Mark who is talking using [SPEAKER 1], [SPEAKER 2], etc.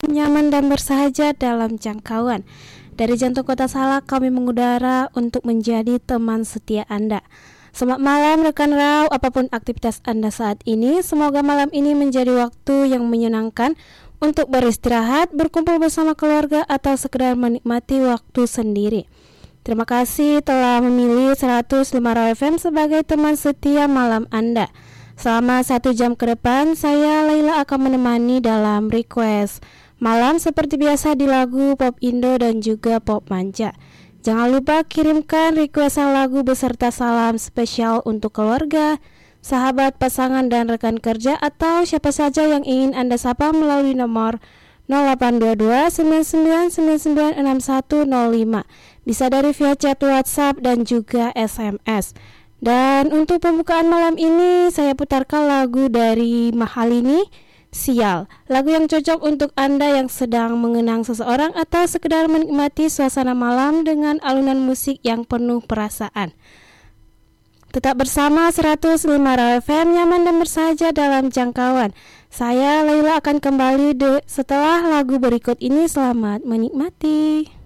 [SPEAKER 1] nyaman dan bersahaja dalam jangkauan. Dari jantung kota Salak kami mengudara untuk menjadi teman setia Anda. Selamat malam rekan Rau, apapun aktivitas Anda saat ini, semoga malam ini menjadi waktu yang menyenangkan untuk beristirahat, berkumpul bersama keluarga atau sekedar menikmati waktu sendiri. Terima kasih telah memilih 105 Rau FM sebagai teman setia malam Anda. Selama 1 jam ke depan, saya Laila akan menemani dalam request malam seperti biasa di lagu pop Indo dan juga pop manja. Jangan lupa kirimkan requestan lagu beserta salam spesial untuk keluarga, sahabat, pasangan, dan rekan kerja atau siapa saja yang ingin Anda sapa melalui nomor 0822 99996105. Bisa dari via chat WhatsApp dan juga SMS. Dan untuk pembukaan malam ini saya putarkan lagu dari Mahalini, Sial. Lagu yang cocok untuk Anda yang sedang mengenang seseorang atau sekedar menikmati suasana malam dengan alunan musik yang penuh perasaan. Tetap bersama 105 Rau FM, nyaman dan bersahaja dalam jangkauan. Saya Laila akan kembali setelah lagu berikut ini. Selamat menikmati.